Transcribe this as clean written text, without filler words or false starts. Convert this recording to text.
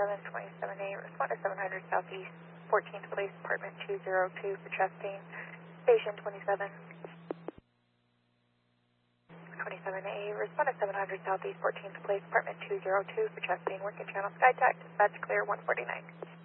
27A, respond to 700 Southeast 14th Place, Apartment 202 for Chastain. Station 27A, respond to 700 Southeast 14th Place, Apartment 202 for Chastain. Working channel SkyTac, dispatch clear 149.